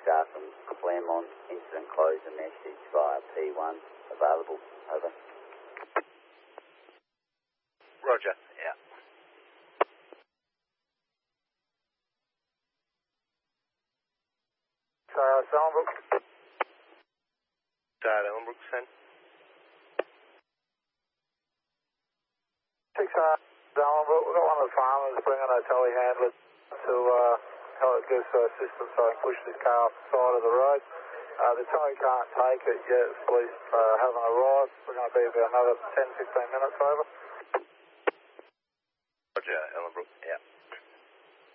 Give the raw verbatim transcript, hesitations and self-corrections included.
Star from Claremont, incident close and message via P one, available, over. Roger, yeah. Uh, Ellenbrook. Start Ellenbrook, send. Six uh, Ellenbrook, we've got one of the farmers bringing a telehandler to uh, help give us assistance so I can push this car off the side of the road. Uh, the tele can't take it yet, police uh, haven't arrived. We're going to be about another ten, fifteen minutes over. Roger, Ellenbrook, yeah.